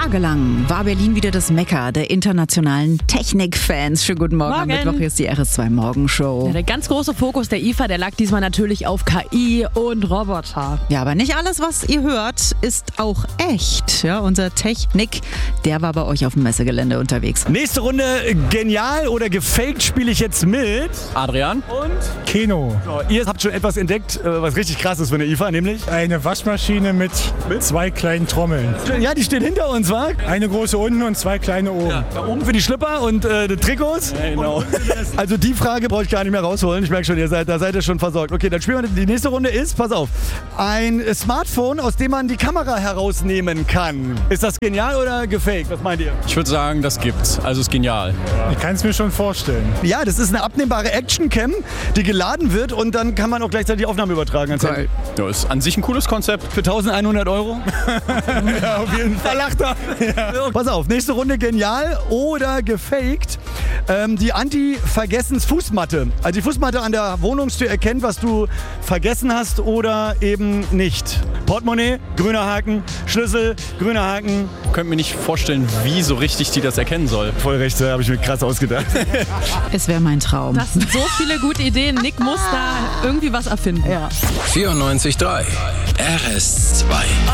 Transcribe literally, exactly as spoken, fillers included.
Tagelang war Berlin wieder das Mekka der internationalen Technikfans. Schönen guten Morgen. Am Morgen. Mittwoch hier ist die R S zwei Morgenshow. Ja, der ganz große Fokus der I F A, der lag diesmal natürlich auf K I und Roboter. Ja, aber nicht alles, was ihr hört, ist auch echt. Ja, unser Technik, der war bei euch auf dem Messegelände unterwegs. Nächste Runde, genial oder gefaked, spiele ich jetzt mit Adrian. und Keno. so, ihr habt schon etwas entdeckt, äh, was richtig krass ist für eine I F A, nämlich Eine Waschmaschine mit zwei kleinen Trommeln. ja, die steht hinter uns, wa? Eine große unten und zwei kleine oben. Da oben für die Schlipper und äh, die Trikots. Ja, genau. Also die Frage brauche ich gar nicht mehr rausholen. Ich merke schon, ihr seid, da seid ihr schon versorgt. Okay, dann spielen wir. Die nächste Runde ist, pass auf, ein Smartphone, aus dem man die Kamera herausnehmen kann. Ist das genial oder gefaked? Was meint ihr? Ich würde sagen, das gibt's. Also ist genial. Ich kann es mir schon vorstellen. Ja, das ist eine abnehmbare Actioncam, die geladen wird und dann kann man auch gleichzeitig die Aufnahme übertragen. ans Handy. Ja, ist an sich ein cooles Konzept. Für eintausendeinhundert Euro? Ja, auf jeden Fall. Da lacht er. Ja. Pass auf, nächste Runde genial oder gefaked. Ähm, die Anti-Vergessens-Fußmatte. Also die Fußmatte an der Wohnungstür erkennt, was du vergessen hast oder eben nicht. Portemonnaie, grüner Haken. Schlüssel, grüner Haken. Ich könnte mir nicht vorstellen, wie so richtig die das erkennen soll. Voll recht, habe ich mir krass ausgedacht. Es wäre mein Traum. Das sind so viele gute Ideen. Nick muss da irgendwie was erfinden. Ja. vierundneunzig Komma drei R S zwei.